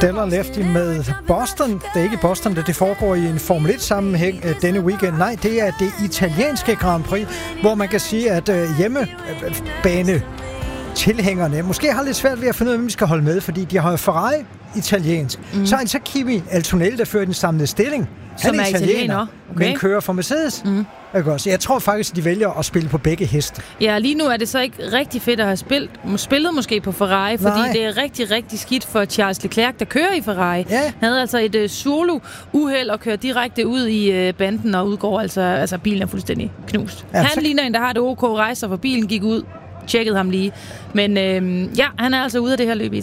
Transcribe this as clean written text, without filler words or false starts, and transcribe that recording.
Stellar Lefty med Boston. Det er ikke Boston, det foregår i en Formel 1-sammenhæng denne weekend. Nej, det er det italienske Grand Prix, hvor man kan sige, at hjemmebane tilhængerne måske har lidt svært ved at finde ud af, hvem de skal holde med, fordi de har Ferrari italiensk. Så er det så Kimi Antonelli, der fører den samlede stilling. Som er italiener, okay. Men kører for Mercedes. Så jeg tror faktisk, at de vælger at spille på begge heste. Ja, lige nu er det så ikke rigtig fedt at have spillet måske på Ferrari, fordi det er rigtig, rigtig skidt for Charles Leclerc, der kører i Ferrari. Ja. Han havde altså et solo-uheld og kører direkte ud i banden og udgår altså bilen er fuldstændig knust. Ja, han ligner en, der har et OK rejser, for bilen gik ud. Tjekkede ham lige. Men han er altså ude af det her løb i